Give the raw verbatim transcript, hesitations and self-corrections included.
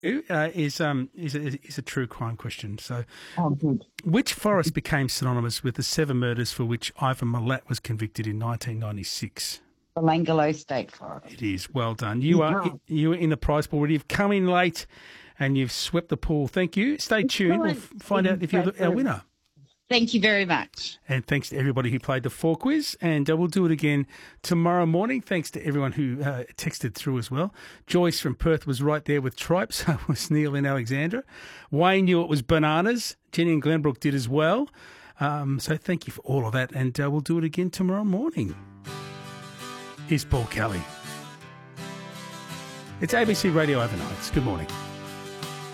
uh, is um is a, is a true crime question. So, Oh, good. which forest became synonymous with the seven murders for which Ivan Milat was convicted in nineteen ninety-six? The Langolo State Forest. It is. Well done. You are Yeah. you are in the prize pool already. You've come in late and you've swept the pool. Thank you. Stay tuned. We'll f- find out if you're the- our winner. Thank you very much. And thanks to everybody who played the four quiz. And uh, we'll do it again tomorrow morning. Thanks to everyone who uh, texted through as well. Joyce from Perth was right there with tripe. So was Neil in Alexandra. Wayne knew it was bananas. Jenny and Glenbrook did as well. Um, so thank you for all of that. And uh, we'll do it again tomorrow morning. Here's Paul Kelly. It's A B C Radio Overnights. Good morning.